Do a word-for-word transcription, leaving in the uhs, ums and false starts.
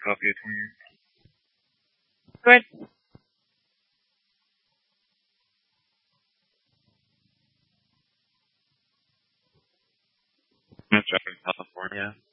copy of twenty. Good. That's up in California.